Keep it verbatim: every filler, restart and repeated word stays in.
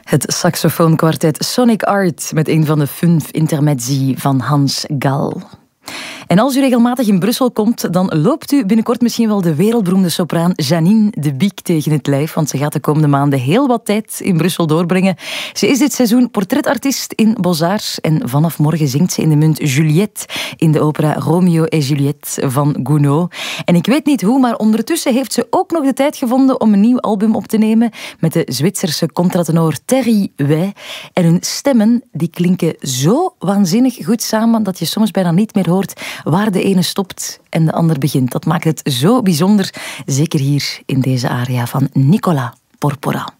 Het saxofoonkwartet Sonic Art met een van de fünf intermezzi van Hans Gall. En als u regelmatig in Brussel komt, dan loopt u binnenkort misschien wel de wereldberoemde sopraan Janine de Biek tegen het lijf, want ze gaat de komende maanden heel wat tijd in Brussel doorbrengen. Ze is dit seizoen portretartiest in Beaux-Arts en vanaf morgen zingt ze in de munt Juliette in de opera Romeo et Juliette van Gounod. En ik weet niet hoe, maar ondertussen heeft ze ook nog de tijd gevonden om een nieuw album op te nemen met de Zwitserse contratenor Terry Wey. En hun stemmen die klinken zo waanzinnig goed samen dat je soms bijna niet meer hoort waar de ene stopt en de ander begint. Dat maakt het zo bijzonder, zeker hier in deze aria van Nicolas Porpora.